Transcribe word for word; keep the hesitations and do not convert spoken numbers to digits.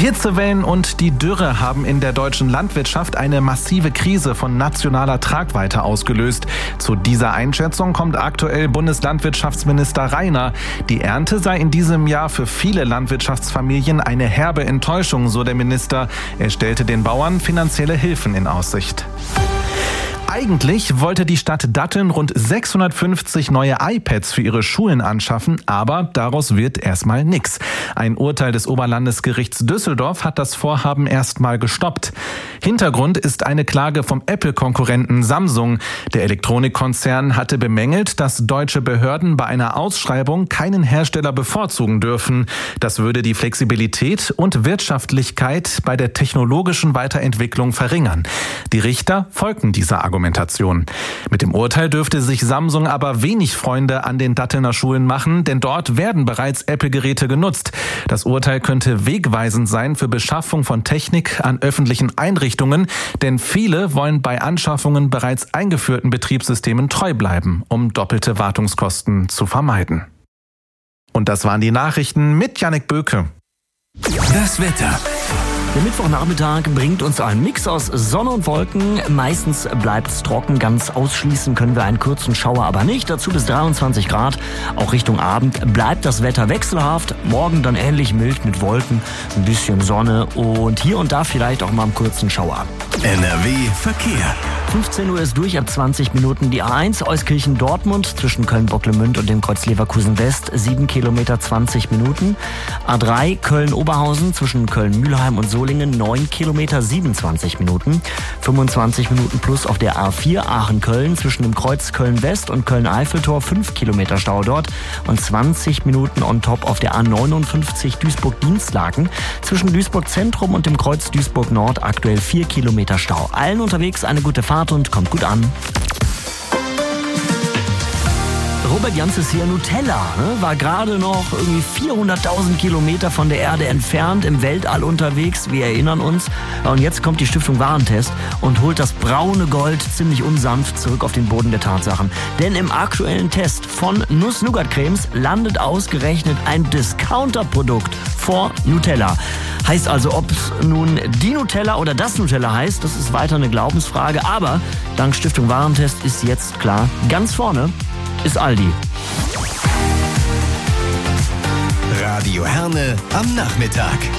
Hitzewellen und die Dürre haben in der deutschen Landwirtschaft eine massive Krise von nationaler Tragweite ausgelöst. Zu dieser Einschätzung kommt aktuell Bundeslandwirtschaftsminister Rainer. Die Ernte sei in diesem Jahr für viele Landwirtschaftsfamilien eine herbe Enttäuschung, so der Minister. Er stellte den Bauern finanzielle Hilfen in Aussicht. Eigentlich wollte die Stadt Datteln rund sechshundertfünfzig neue iPads für ihre Schulen anschaffen, aber daraus wird erstmal nix. Ein Urteil des Oberlandesgerichts Düsseldorf hat das Vorhaben erstmal gestoppt. Hintergrund ist eine Klage vom Apple-Konkurrenten Samsung. Der Elektronikkonzern hatte bemängelt, dass deutsche Behörden bei einer Ausschreibung keinen Hersteller bevorzugen dürfen. Das würde die Flexibilität und Wirtschaftlichkeit bei der technologischen Weiterentwicklung verringern. Die Richter folgten dieser Argumentation. Mit dem Urteil dürfte sich Samsung aber wenig Freunde an den Dattelner Schulen machen, denn dort werden bereits Apple-Geräte genutzt. Das Urteil könnte wegweisend sein für Beschaffung von Technik an öffentlichen Einrichtungen, denn viele wollen bei Anschaffungen bereits eingeführten Betriebssystemen treu bleiben, um doppelte Wartungskosten zu vermeiden. Und das waren die Nachrichten mit Jannik Böke. Das Wetter. Der Mittwochnachmittag bringt uns einen Mix aus Sonne und Wolken. Meistens bleibt es trocken, ganz ausschließen können wir einen kurzen Schauer aber nicht. Dazu bis dreiundzwanzig Grad. Auch Richtung Abend bleibt das Wetter wechselhaft. Morgen dann ähnlich mild mit Wolken, ein bisschen Sonne und hier und da vielleicht auch mal einen kurzen Schauer. N R W Verkehr. fünfzehn Uhr ist durch, ab zwanzig Minuten die A eins Euskirchen-Dortmund zwischen Köln-Bocklemünd und dem Kreuz Leverkusen-West, sieben Kilometer zwanzig Minuten. A drei Köln-Oberhausen zwischen Köln-Mühlheim und Solingen, neun Kilometer siebenundzwanzig Minuten. fünfundzwanzig Minuten plus auf der A vier Aachen-Köln zwischen dem Kreuz Köln-West und Köln-Eiffeltor, fünf Kilometer Stau dort. Und zwanzig Minuten on top auf der A neunundfünfzig Duisburg-Dienstlaken zwischen Duisburg-Zentrum und dem Kreuz Duisburg-Nord, aktuell vier Kilometer Stau. Allen unterwegs eine gute Fahrt und kommt gut an. Robert Jans ist hier. Nutella, ne? War gerade noch irgendwie vierhunderttausend Kilometer von der Erde entfernt, im Weltall unterwegs, wir erinnern uns. Und jetzt kommt die Stiftung Warentest und holt das braune Gold ziemlich unsanft zurück auf den Boden der Tatsachen. Denn im aktuellen Test von Nuss-Nougat-Cremes landet ausgerechnet ein Discounter-Produkt vor Nutella. Heißt also, ob es nun die Nutella oder das Nutella heißt, das ist weiter eine Glaubensfrage. Aber dank Stiftung Warentest ist jetzt klar, ganz vorne ist Aldi. Radio Herne am Nachmittag.